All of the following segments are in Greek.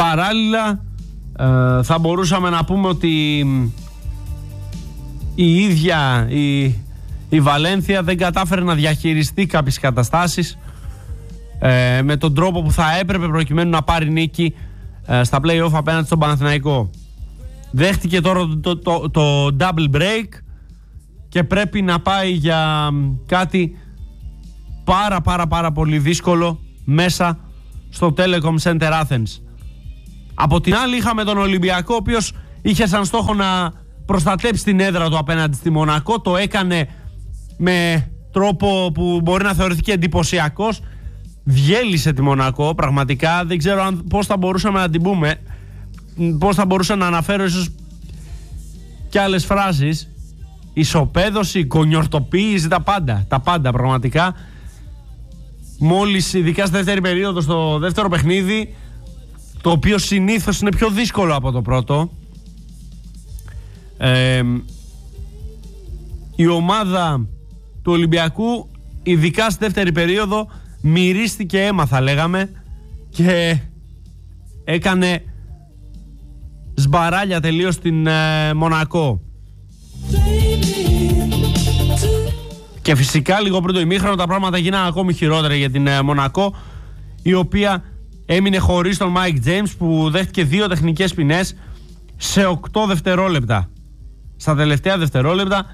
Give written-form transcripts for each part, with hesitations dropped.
Παράλληλα θα μπορούσαμε να πούμε ότι η ίδια η Βαλένθια δεν κατάφερε να διαχειριστεί κάποιες καταστάσεις με τον τρόπο που θα έπρεπε προκειμένου να πάρει νίκη στα play-off απέναντι στον Παναθηναϊκό. Δέχτηκε τώρα το double break και πρέπει να πάει για κάτι πάρα πολύ δύσκολο μέσα στο Telecom Center Athens. Από την άλλη είχαμε τον Ολυμπιακό, ο οποίος είχε σαν στόχο να προστατέψει την έδρα του απέναντι στη Μονακό. Το έκανε με τρόπο που μπορεί να θεωρηθεί και εντυπωσιακός. Διέλυσε τη Μονακό πραγματικά. Δεν ξέρω πώς θα μπορούσαμε να την πούμε, πώς θα μπορούσα να αναφέρω ίσως και άλλες φράσεις. Ισοπαίδωση, κονιορτοποίηση, τα πάντα πραγματικά. Μόλις, ειδικά στη δεύτερη περίοδο, στο δεύτερο παιχνίδι, το οποίο συνήθως είναι πιο δύσκολο από το πρώτο, η ομάδα του Ολυμπιακού, ειδικά στη δεύτερη περίοδο, μυρίστηκε αίμα, θα λέγαμε, και έκανε σμπαράλια τελείως στην Μονακό. Και φυσικά λίγο πριν το ημίχρονο τα πράγματα γίνανε ακόμη χειρότερα για την Μονακό, η οποία έμεινε χωρίς τον Mike James, που δέχτηκε 2 τεχνικές ποινές σε 8 δευτερόλεπτα. Στα τελευταία δευτερόλεπτα,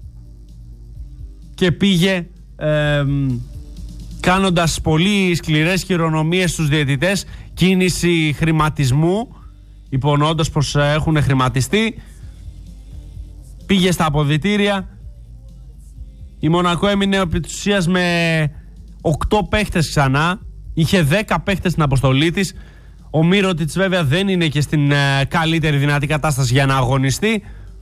και πήγε κάνοντας πολύ σκληρές χειρονομίες στους διαιτητές, κίνηση χρηματισμού, υπονοώντας πως έχουν χρηματιστεί. Πήγε στα αποδυτήρια. Η Μονακό έμεινε επί της ουσίας με 8 παίχτες ξανά. Είχε 10 παίχτες στην αποστολή της. Ο Μύρωτιτς βέβαια δεν είναι και στην καλύτερη δυνατή κατάσταση για να αγωνιστεί.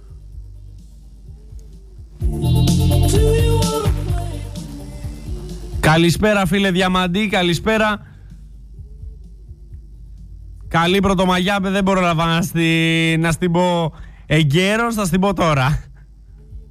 Καλησπέρα φίλε Διαμαντή, καλησπέρα. Καλή Πρωτομαγιά, δεν μπορώ να στην πω εγκαίρως, θα στην πω τώρα.